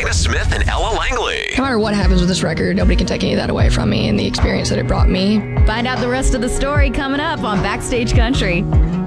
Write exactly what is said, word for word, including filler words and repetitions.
Jada Smith and Ella Langley. No matter what happens with this record, nobody can take any of that away from me and the experience that it brought me. Find out the rest of the story coming up on Backstage Country.